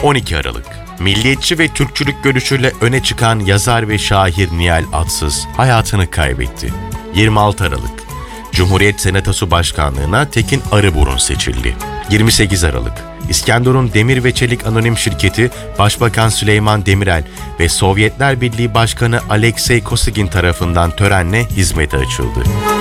12 Aralık. Milliyetçi ve Türkçülük görüşüyle öne çıkan yazar ve şair Nihal Atsız hayatını kaybetti. 26 Aralık. Cumhuriyet Senatosu Başkanlığı'na Tekin Arıburun seçildi. 28 Aralık. İskenderun Demir ve Çelik Anonim Şirketi, Başbakan Süleyman Demirel ve Sovyetler Birliği Başkanı Alexey Kosygin tarafından törenle hizmete açıldı.